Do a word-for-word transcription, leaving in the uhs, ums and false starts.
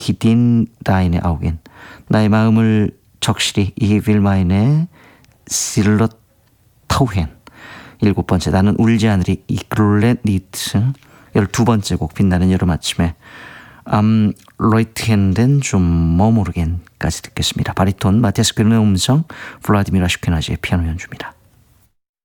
기딘 다인의 아우겐, 나의 마음을 적실히 이빌마인의 실러 타우헨, 일곱 번째 나는 울지 않으리 이글렛 니트, 열두 번째 곡 빛나는 여름 아침에 암 로이트헨된 좀 머무르겐까지 듣겠습니다. 바리톤 마티아스 그르네 음성, 블라디미르 아슈케나지의 피아노 연주입니다.